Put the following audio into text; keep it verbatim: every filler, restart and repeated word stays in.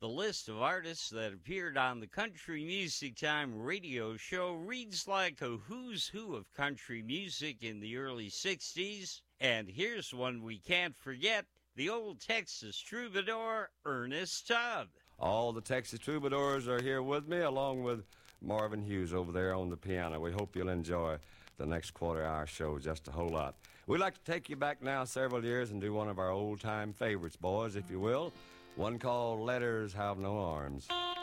The list of artists that appeared on the Country Music Time radio show reads like a who's who of country music in the early sixties. And here's one we can't forget, the old Texas troubadour, Ernest Tubb. All the Texas troubadours are here with me, along with Marvin Hughes over there on the piano. We hope you'll enjoy the next quarter-hour show just a whole lot. We'd like to take you back now several years and do one of our old-time favorites, boys, if you will. One called Letters Have No Arms.